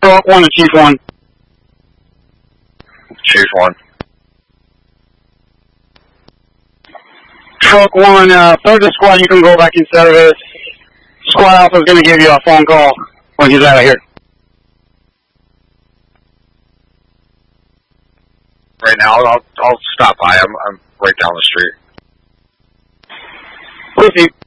Truck 1 to Chief 1. Chief 1. Truck 1, third to squad, you can go back in service. Squad Alpha is going to give you a phone call when he's out of here. Right now, I'll stop by. I'm right down the street. Proceed.